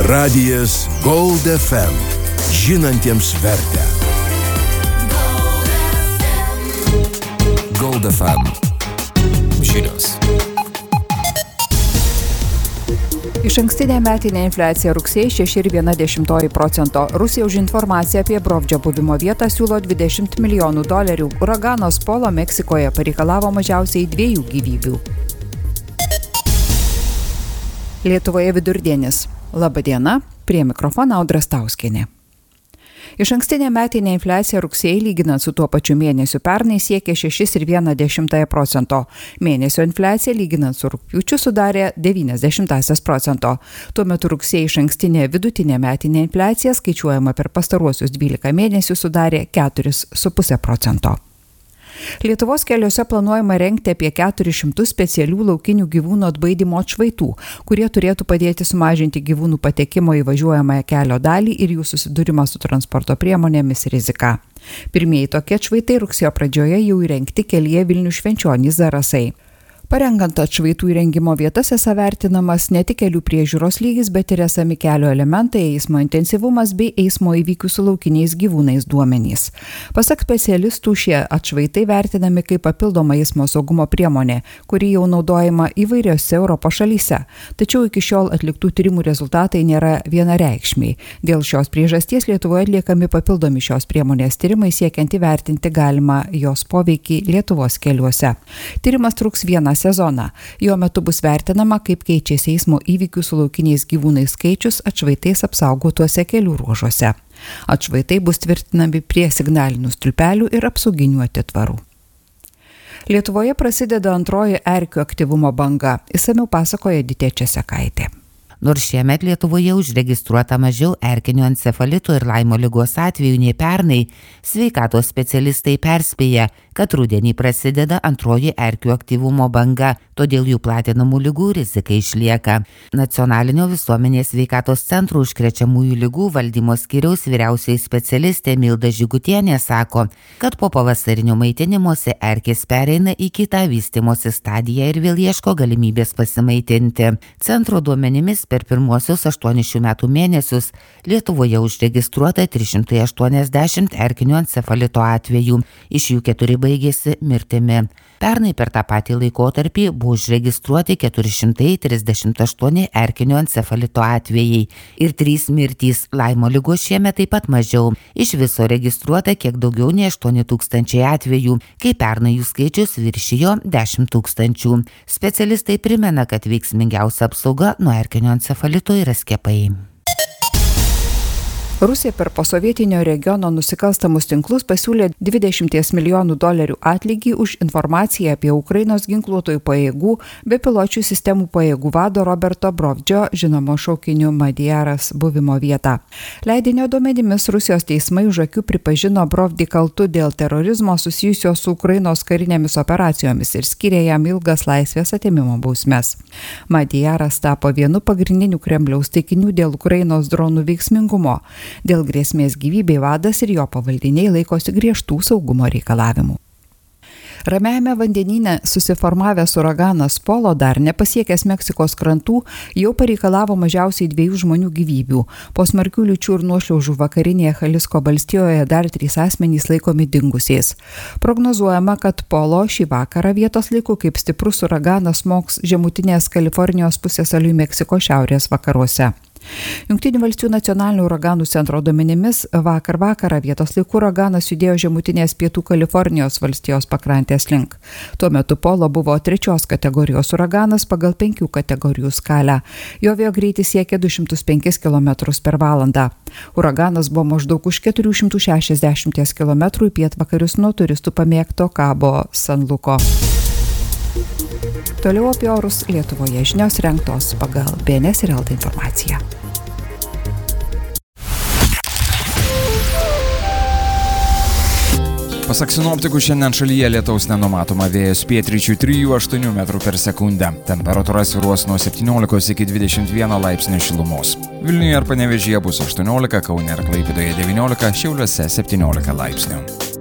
Radijas Gold FM. Žinantiems vertę. Gold FM. Žinios. Išankstinė metinė infliacija rugsėjį 6,1%. Rusija už informaciją apie Brovdžio buvimo vietą siūlo $20 milijonų. Uraganas Polo Meksikoje pareikalavo mažiausiai 2 gyvybių. Lietuvoje vidurdienis. Labadiena, prie mikrofono Audra Stauskienė. Išankstinė metinė infliacija rugsėjį lyginant su tuo pačiu mėnesiu pernai siekė 6,1%. Mėnesio infliacija lyginant su rugpjūčiu sudarė 0,9%. Tuo metu rugsėjį išankstinė vidutinė metinė infliacija skaičiuojama per pastaruosius 12 mėnesių sudarė 4,5%. Lietuvos keliuose planuojama rengti apie 400 specialių laukinių gyvūnų atbaidymo atšvaitų, kurie turėtų padėti sumažinti gyvūnų patekimo į važiuojamąją kelio dalį ir jų susidūrimą su transporto priemonėmis riziką. Pirmieji tokie atšvaitai rugsėjo pradžioje jau įrengti kelyje Vilnius-Švenčionys Zarasai. Parengant atšvaitų įrengimo vietas esą vertinamas ne tik kelių priežiūros lygis, bet ir esami kelio elementai, eismo intensyvumas bei eismo įvykių su laukiniais gyvūnais duomenys. Pasak specialistų, šie atšvaitai vertinami kaip papildoma eismo saugumo priemonė, kuri jau naudojama įvairiose Europos šalyse. Tačiau iki šiol atliktų tyrimų rezultatai nėra vienareikšmiai. Dėl šios priežasties Lietuvoje atliekami papildomi šios priemonės tyrimai siekiant įvertinti galimą jos poveikį Lietuvos keliuose. Tyrimas truks 1 sezoną. Jo metu bus vertinama, kaip keičiasi eismo įvykių su laukiniais gyvūnais skaičius atšvaitais apsaugotuose kelių ruožuose. Atšvaitai bus tvirtinami prie signalinių stulpelių ir apsauginių atitvarų. Lietuvoje prasideda antroji erkių aktyvumo banga. Išsamiau pasakoja Editė Česekaitė. Nors šiemet Lietuvoje užregistruota mažiau erkinio encefalito ir Laimo ligos atvejų nei pernai, sveikatos specialistai perspėja, kad rudenį prasideda antroji erkių aktyvumo banga, todėl jų platinamų ligų rizika išlieka. Nacionalinio visuomenės sveikatos centro užkrečiamųjų ligų valdymo skyriaus vyriausioji specialistė Milda Žigutienė sako, kad po pavasarinio maitinimosi erkės pereina į kitą vystymosi stadiją ir vėl ieško galimybės pasimaitinti. Centro duomenimis per pirmuosius 8 šių metų mėnesius Lietuvoje užregistruota 380 erkinio encefalito atvejų, iš jų 4 baigėsi mirtimi. Pernai per tą patį laikotarpį buvo užregistruoti 438 erkinio encefalito atvejai ir 3 mirtys. Laimo ligos šiemet taip pat mažiau. Iš viso registruota kiek daugiau nei 8 000 atvejų, kai pernai jų skaičius viršijo 10 000. Specialistai primena, kad veiksmingiausia apsauga nuo erkinio encefalito yra skiepai. Rusija per posovietinio regiono nusikalstamus tinklus pasiūlė $20 milijonų atlygį už informaciją apie Ukrainos ginkluotojų pajėgų bepiločių sistemų pajėgų vado Roberto Brovdžio, žinomo šaukiniu Madiaras, buvimo vietą. Leidinio duomenimis Rusijos teismai už akių pripažino Brovdį kaltu dėl terorizmo susijusio su Ukrainos karinėmis operacijomis ir skyrė jam ilgas laisvės atėmimo bausmes. Madiaras tapo vienu pagrindinių Kremliaus taikinių dėl Ukrainos dronų veiksmingumo. Dėl grėsmės gyvybei vadas ir jo pavaldiniai laikosi griežtų saugumo reikalavimų. Ramiajame vandenyne susiformavęs uraganas Polo, dar nepasiekęs Meksikos krantų, jau pareikalavo mažiausiai 2 žmonių gyvybių. Po smarkių liūčių ir nuošliaužų vakarinėje Jalisco valstijoje dar 3 asmenys laikomi dingusiais. Prognozuojama, kad Polo šį vakarą vietos laiku kaip stiprus uraganas smogs žemutinės Kalifornijos pusiasaliui Meksiko šiaurės vakaruose. Jungtinių valstijų nacionalinio uraganų centro duomenimis vakar vakarą vietos laiku uraganas judėjo žemutinės pietų Kalifornijos valstijos pakrantės link. Tuo metu Polo buvo 3 kategorijos uraganas pagal 5 kategorijų skalę. Jo vėjo greitis siekė 205 km/h. Uraganas buvo maždaug už 460 km į pietvakarius nuo turistų pamėgto Kabo San Luko. Toliau apie orus Lietuvoje žinios rengtos pagal BNS ir LT informaciją. Pasak sinoptikų, šiandien šalyje lietaus nenumatoma, vėjas pietryčių 3–8 m/s. Temperatūra svyruos nuo 17 iki 21 laipsnių šilumos. Vilniuje ir Panevėžyje bus 18, Kaune ir Klaipėdoje 19, Šiauliuose 17 laipsnių.